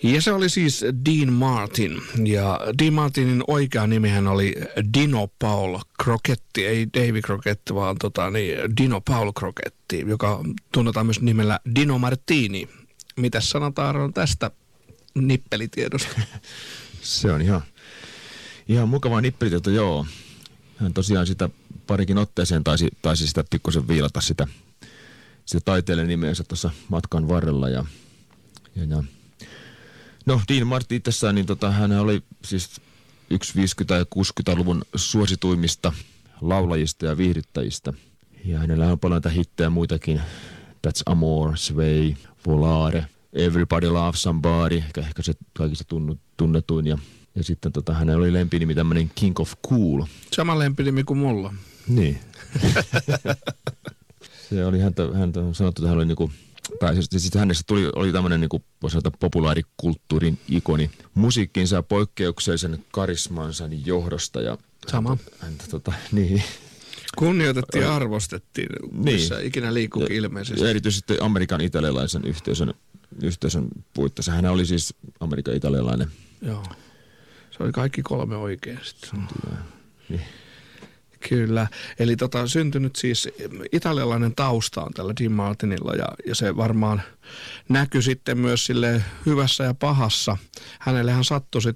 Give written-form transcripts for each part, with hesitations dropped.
Ja se oli siis Dean Martin. Ja Dean Martinin oikea nimihän oli Dino Paul Crocetti, ei Davy Crocetti, vaan Dino Paul Crocetti, joka tunnetaan myös nimellä Dino Martini. Mitäs sanotaan Aaron tästä nippelitiedosta? Se on ihan mukavaa nippelitietoa, joo. Hän tosiaan sitä parikin otteeseen taisi sitä pikkusen viilata sitä taiteilijan nimeensä tuossa matkan varrella. No, Dean Martin itsessään, niin hän oli siis yksi 50- ja 60-luvun suosituimmista laulajista ja viihdyttäjistä. Ja hänellä on paljon näitä hittejä muitakin. That's Amor, Sway, Volare, Everybody Loves Somebody, ehkä se kaikista tunnetuin. Ja sitten hänellä oli lempinimi tämmöinen King of Cool. Sama lempinimi kuin mulla. Niin. Se oli häntä sanottu, että hän oli niinku, tai siis hänestä oli tämmöinen niinku, voisi sanoa, populaarikulttuurin ikoni musiikkinsa ja poikkeuksellisen karismansa johdosta. Ja sama. Niin. Kunnioitettiin ja arvostettiin, missä ikinä liikkuukin ilmeisesti. Ja erityisesti Amerikan italialaisen yhteisön puitteissa. Hän oli siis Amerikan italialainen. Joo. Se oli kaikki kolme oikein sitten. Niin. Kyllä. Eli syntynyt siis italialainen tausta on tällä Dean Martinilla ja se varmaan näkyi sitten myös sille hyvässä ja pahassa. Hänellehän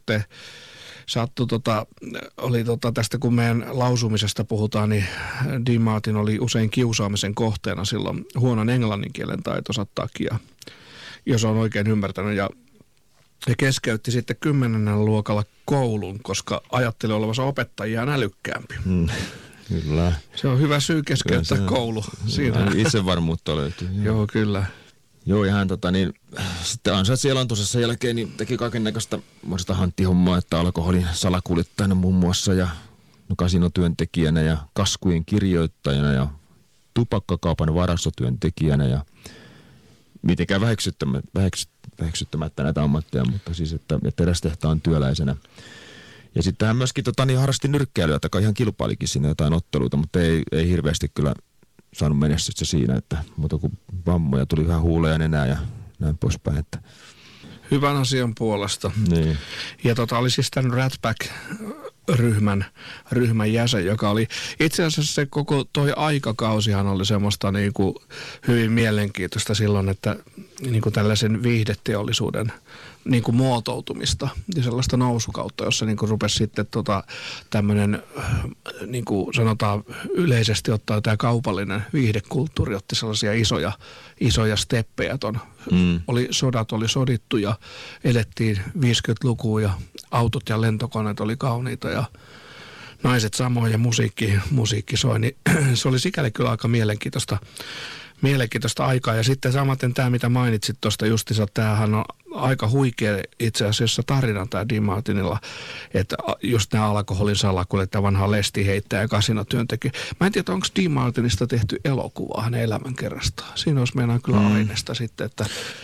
oli tästä kun meidän lausumisesta puhutaan, niin Dean Martin oli usein kiusaamisen kohteena silloin huonon englannin kielen taitonsa takia, jos on oikein ymmärtänyt. Ja keskeytti sitten 10. luokalla koulun, koska ajatteli olevansa opettajia älykkäämpi. Kyllä. Se on hyvä syy keskeyttää koulu. Siinä itsevarmuutta löytyy. Joo, kyllä. Joo, ja hän sitten ansaitsi elantonsa sen jälkeen, niin teki kaikennäköistä hanttihommaa, että alkoholin salakuljettajana muun muassa ja kasinotyöntekijänä ja kaskujen kirjoittajana ja tupakkakaupan varastotyöntekijänä ja mitenkään väheksyttämättä näitä ammatteja, mutta siis, että terästehtaan työläisenä. Ja sitten hän myöskin harrasti nyrkkeilyä, tai ihan kilpailikin siinä jotain otteluita, mutta ei hirveästi kyllä saanut menestystä siinä, että muuta kuin vammoja, tuli vähän huuleja ja nenää ja näin poispäin. Että. Hyvän asian puolesta. Niin. Ja oli siis tämän Rat Pack-ryhmän jäsen, joka oli itse asiassa se koko toi aikakausihan oli semmoista niin kuin hyvin mielenkiintoista silloin, että niin kuin tällaisen viihdeteollisuuden niin kuin muotoutumista ja sellaista nousukautta, jossa niin kuin rupesi sitten tämmöinen, niin kuin sanotaan yleisesti ottaen tämä kaupallinen viihdekulttuuri otti sellaisia isoja steppejä sodat oli sodittu ja elettiin 50-lukua ja autot ja lentokoneet oli kauniita ja naiset samoin ja musiikki soi, niin se oli sikäli kyllä aika mielenkiintoista aikaa. Ja sitten samaten tämä, mitä mainitsit tuosta justiinsa, tämähän on aika huikea itse asiassa tarina tämä Dean Martinilla, että just nämä alkoholin salakuljettaja, vanha lestiheittäjä ja kasinotyöntekijä. Mä en tiedä, onko Dean Martinista tehty elokuvaa hänen elämänkerrastaan. Siinä olisi meinaan kyllä aineesta sitten, että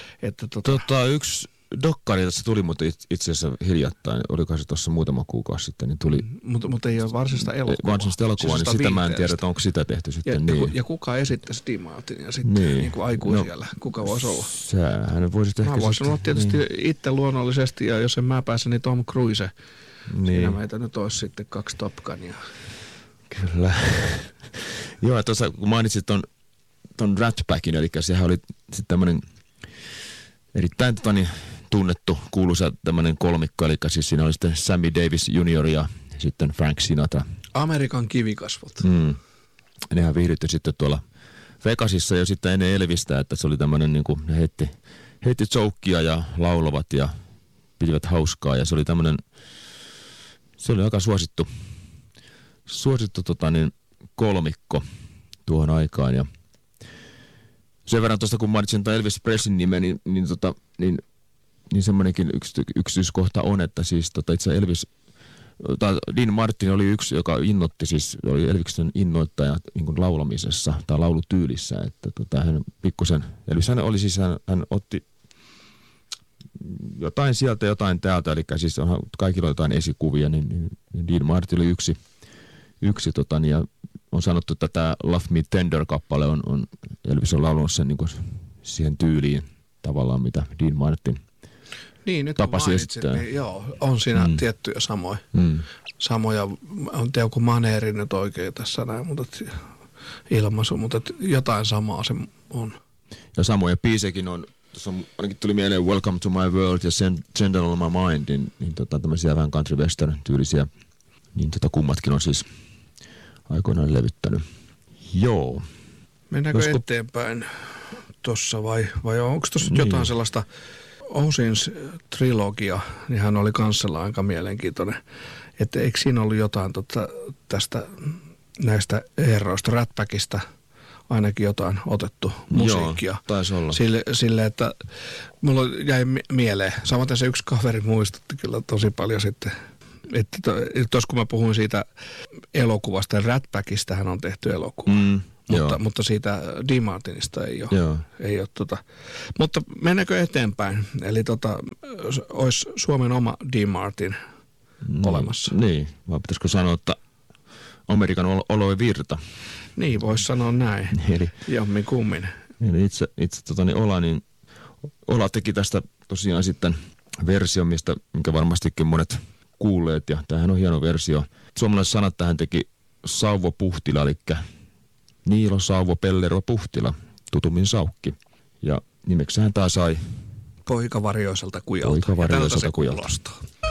yksi dokkari tässä tuli, mutta itse asiassa hiljattain, olikohan se tuossa muutama kuukausi sitten, niin tuli. Mutta ei ole varsinaista elokuvaa. Varsinaista elokuvaa, niin sitä mä en tiedä, että onko sitä tehty sitten. Ja kuka esittäisi Dean Martinia sitten niin kuin aikuisella? Kuka voisi olla? Hän voisi ehkä. Mä voisin olla tietysti itse luonnollisesti, ja jos en mä pääse, niin Tom Cruise. Niin. Siinä meitä nyt olisi sitten 2 Top Gunia. Kyllä. Joo, ja tuossa kun mainitsit ton Rat Packin, eli sehän oli sitten tämmöinen erittäin tunnettu, kuuluisa tämmöinen kolmikko, eli siis siinä oli sitten Sammy Davis Jr. ja sitten Frank Sinatra. Amerikan kivikasvot. Nehän viihdytti sitten tuolla Vegasissa jo sitten ennen Elvistä, että se oli tämmöinen niin kuin ne heitti joukkia ja laulavat ja pitivät hauskaa ja se oli tämmöinen, se oli aika suosittu kolmikko tuohon aikaan ja sen verran tuosta kun mainitsin Elvis Preslin nimen, niin semmoinenkin yksityiskohta on, että siis itse Dean Martin oli yksi, joka innoitti, siis oli Elviksen innoittaja niin kuin laulamisessa tai laulutyylissä, että hän pikkusen, Elvis hän oli siis, hän otti jotain sieltä, jotain täältä, eli siis kaikilla jotain esikuvia, niin Dean Martin oli yksi ja on sanottu, että tämä Love Me Tender-kappale on Elvis on laulunut sen niin kuin siihen tyyliin tavallaan, mitä Dean Martin Niin, nyt tapa kun mainitsit, niin joo, on siinä tiettyjä samoja, on joku maneeri nyt oikein tässä näin, mutta ilmaisu, mutta jotain samaa se on. Ja samoja biisejäkin on, tuossa ainakin tuli mieleen Welcome to my world ja Send on my mind, niin tämmöisiä vähän country western tyylisiä, niin kummatkin on siis aikoinaan levyttänyt. Joo. Mennäänkö eteenpäin tuossa vai onko tuossa jotain sellaista Osins trilogia, niin hän oli kanssella aika mielenkiintoinen. Että eikö siinä ollut jotain tästä näistä herroista, Rat Packista ainakin jotain otettu musiikkia. Joo, taisi olla. Sille, että mulla jäi mieleen. Samaten se yksi kaveri muistutti kyllä tosi paljon sitten. Että tuossa kun mä puhuin siitä elokuvasta, Rat Packistähän on tehty elokuva. Mutta siitä Dean Martinista ei ole. Mutta mennäänkö eteenpäin? Eli olisi Suomen oma Dean Martin olemassa. Niin, vai pitäisikö sanoa, että Amerikan oloi virta? Niin, voisi sanoa näin. Jommin kummin. Eli Ola teki tästä tosiaan sitten versio, minkä varmastikin monet kuulleet, ja tämähän on hieno versio. Suomalaiset sanat tähän teki Sauvo Puhtila, eli Niilo Sauvo Pellervo Puhtila, tutummin Saukki. Ja nimeksään tämä sai Poika varjoiselta kujalta. Kujalta.